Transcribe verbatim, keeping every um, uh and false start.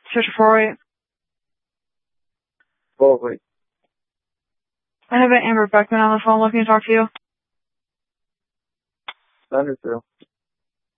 Six four eight. Four wait. I have an Amber Beckman on the phone looking to talk to you. Send her through.